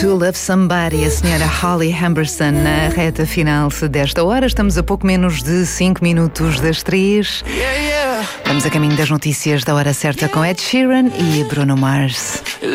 To Love Somebody, a senhora Holly Humberstone, na reta final desta hora. Estamos a pouco menos de 5 minutos das 3. Estamos a caminho das notícias da hora certa com Ed Sheeran e Bruno Mars.